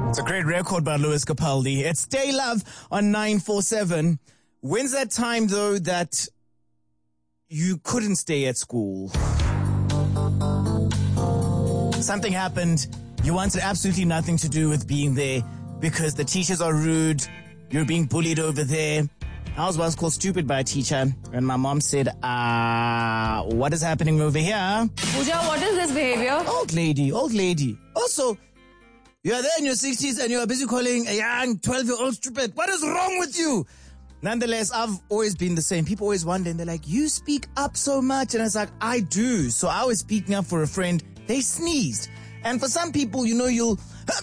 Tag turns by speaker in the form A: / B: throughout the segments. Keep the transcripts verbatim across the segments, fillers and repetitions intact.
A: It's a great record by Lewis Capaldi. It's Stay Love on nine four seven. When's that time, though, that you couldn't stay at school? Something happened. You wanted absolutely nothing to do with being there because the teachers are rude. You're being bullied over there. I was once called stupid by a teacher, and my mom said, ah, uh, what is happening over here?
B: Pooja, what is this behavior?
A: Old lady, old lady. Also, you are there in your sixties and you are busy calling a young twelve-year-old stupid. What is wrong with you? Nonetheless, I've always been the same. People always wonder, and they're like, you speak up so much. And I was like, I do. So I was speaking up for a friend. They sneezed. And for some people, you know, you'll...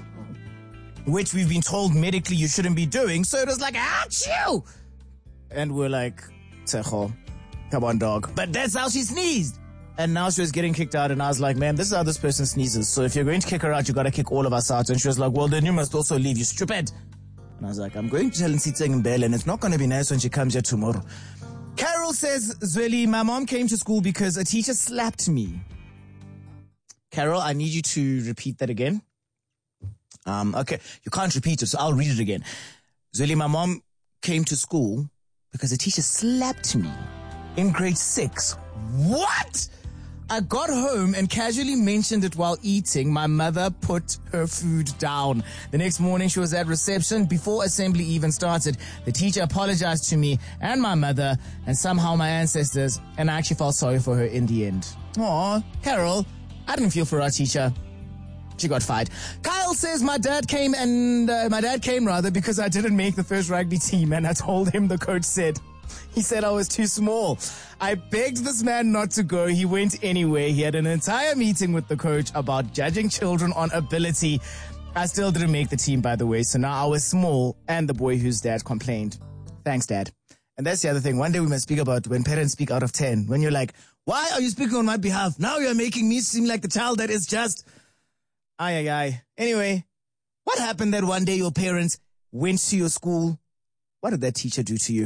A: which we've been told medically you shouldn't be doing. So it was like, achoo! And we're like, Tejo, come on, dog. But that's how she sneezed. And now she was getting kicked out. And I was like, man, this is how this person sneezes. So if you're going to kick her out, you got to kick all of us out. And she was like, well, then you must also leave, you stupid. And I was like, I'm going to tell Nsitseng Mbele, and it's not going to be nice when she comes here tomorrow. Carol says, Zweli, my mom came to school because a teacher slapped me. Carol, I need you to repeat that again. Um, okay, you can't repeat it, so I'll read it again. Zweli, my mom came to school because a teacher slapped me in grade six. What? I got home and casually mentioned it while eating. My mother put her food down. The next morning, she was at reception before assembly even started. The teacher apologized to me and my mother and somehow my ancestors, and I actually felt sorry for her in the end. Aw, Carol, I didn't feel for our teacher. She got fired. Kyle says my dad came and uh, my dad came rather because I didn't make the first rugby team, and I told him the coach said. He said I was too small. I begged this man not to go. He went anyway. He had an entire meeting with the coach about judging children on ability. I still didn't make the team, by the way. So now I was small and the boy whose dad complained. Thanks, Dad. And that's the other thing. One day we must speak about when parents speak out of ten. When you're like, why are you speaking on my behalf? Now you're making me seem like the child that is just... Ay, ay, ay. Anyway, what happened that one day your parents went to your school? What did that teacher do to you?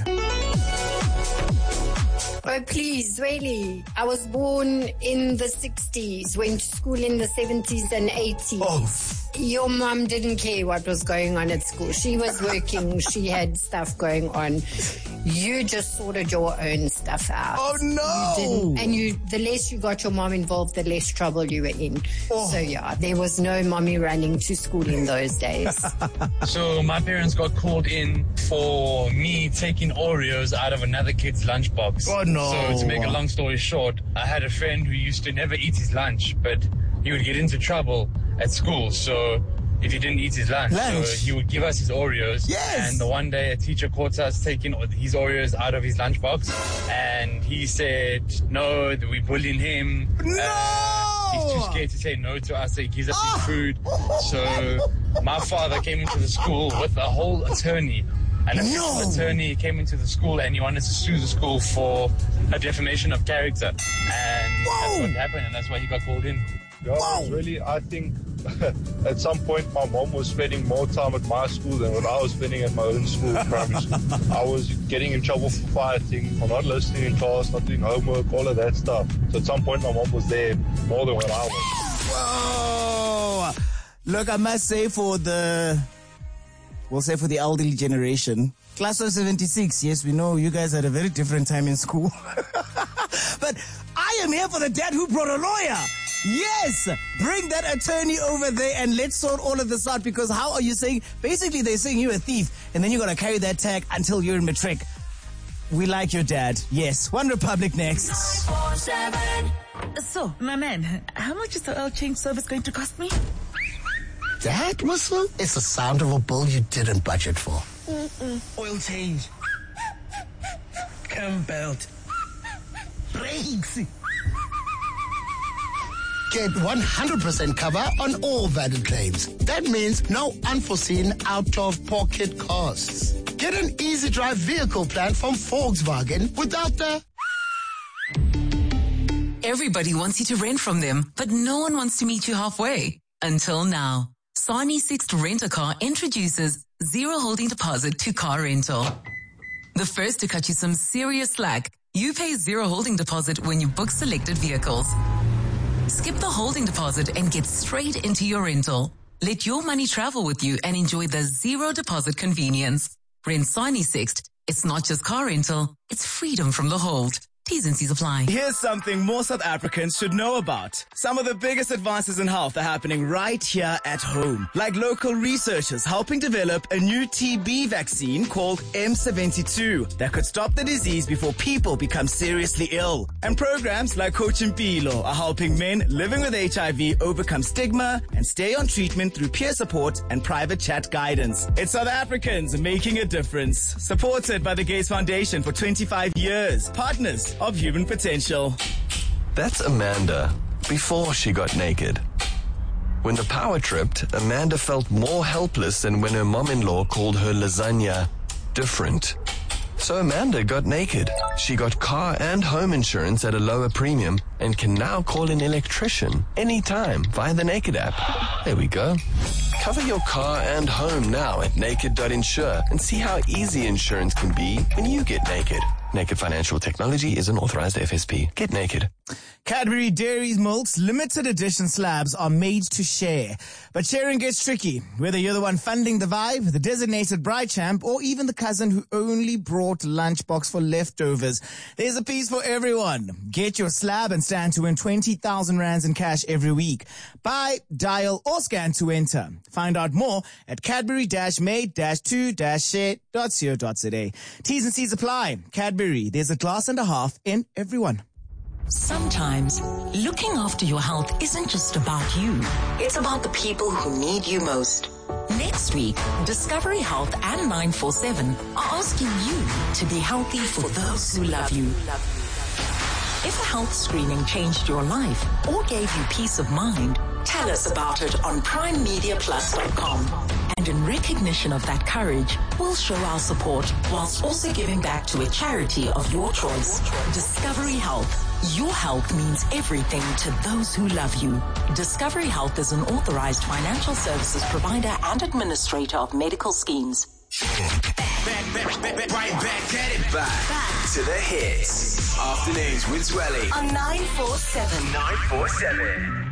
C: Oh, please, really. I was born in the sixties, went to school in the seventies and eighties.
A: Oh.
C: Your mum didn't care what was going on at school. She was working. She had stuff going on. You just sorted your own stuff out.
A: Oh, no.
C: You didn't, and you, the less you got your mom involved, the less trouble you were in. Oh. So, yeah, there was no mommy running to school in those days.
D: So my parents got called in for me taking Oreos out of another kid's lunchbox.
A: Oh, no.
D: So to make a long story short, I had a friend who used to never eat his lunch, but he would get into trouble at school. So if he didn't eat his lunch,
A: lunch.
D: So he would give us his Oreos.
A: Yes.
D: And the one day a teacher caught us taking his Oreos out of his lunchbox, and he said, no, that we bullying him.
A: No!
D: Uh, he's too scared to say no to us, so he gives us his food. So my father came into the school with a whole attorney. And a
A: no.
D: attorney came into the school and he wanted to sue the school for a defamation of character. And
A: Whoa.
D: that's what happened, and that's why he got called in.
E: Yeah, it was really, I think at some point my mom was spending more time at my school than what I was spending at my own school, primary school. I was getting in trouble for fighting, for not listening in class, not doing homework, all of that stuff. So at some point my mom was there more than what I was.
A: Whoa! Look, I must say for the... We'll say for the elderly generation, class of seventy-six, yes, we know you guys had a very different time in school. But I am here for the dad who brought a lawyer. Yes, bring that attorney over there and let's sort all of this out, because how are you saying, basically they're saying you're a thief and then you got to carry that tag until you're in matric. We like your dad. Yes. One Republic next.
F: nine four seven. So, my man, how much is the oil change service going to cost me?
G: That, Muslim, is the sound of a bill you didn't budget for.
F: Mm-mm.
H: Oil change. Cam belt. Brakes.
G: Get one hundred percent cover on all valid claims. That means no unforeseen out-of-pocket costs. Get an easy drive vehicle plan from Volkswagen without the...
I: Everybody wants you to rent from them, but no one wants to meet you halfway. Until now. Sani Sixt Rent-A-Car introduces zero holding deposit to car rental. The first to cut you some serious slack. You pay zero holding deposit when you book selected vehicles. Skip the holding deposit and get straight into your rental. Let your money travel with you and enjoy the zero deposit convenience. Rent Sani Sixt. It's not just car rental, it's freedom from the hold. T's and C's apply.
J: Here's something more South Africans should know about. Some of the biggest advances in health are happening right here at home. Like local researchers helping develop a new T B vaccine called M seventy-two that could stop the disease before people become seriously ill. And programs like Coach Impilo are helping men living with H I V overcome stigma and stay on treatment through peer support and private chat guidance. It's South Africans making a difference. Supported by the Gates Foundation for twenty-five years. Partners of human potential.
K: That's Amanda before she got naked. When the power tripped, Amanda felt more helpless than when her mom-in-law called her lasagna different. So Amanda got naked. She got car and home insurance at a lower premium and can now call an electrician anytime via the Naked app. There we go. Cover your car and home now at naked dot insure and see how easy insurance can be when you get naked. Naked Financial Technology is an authorized F S P. Get naked.
A: Cadbury Dairy Milk's limited edition slabs are made to share. But sharing gets tricky. Whether you're the one funding the vibe, the designated bride champ, or even the cousin who only brought lunchbox for leftovers, there's a piece for everyone. Get your slab and stand to win twenty thousand rands in cash every week. Buy, dial, or scan to enter. Find out more at cadbury made two share dot co dot za. T's and C's apply. Cadbury, there's a glass and a half in everyone.
F: Sometimes, looking after your health isn't just about you. It's about the people who need you most. Next week, Discovery Health and nine four seven are asking you to be healthy for those who love you. If a health screening changed your life or gave you peace of mind, tell us about it on prime media plus dot com. And in recognition of that courage, we'll show our support whilst also giving back to a charity of your choice. Discovery Health. Your health means everything to those who love you. Discovery Health is an authorized financial services provider and administrator of medical schemes.
L: Back, back, back, back, right back at it. Back, back to the hits. Afternoons with Zwelly
F: On nine four seven.
L: nine four seven.